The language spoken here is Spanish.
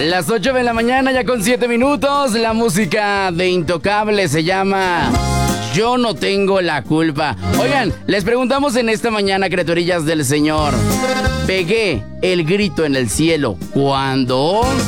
Las 8 de la mañana, ya con 7 minutos. La música de Intocable se llama Yo no tengo la culpa. Oigan, les preguntamos en esta mañana, criaturillas del Señor, ¿pegué el grito en el cielo cuando?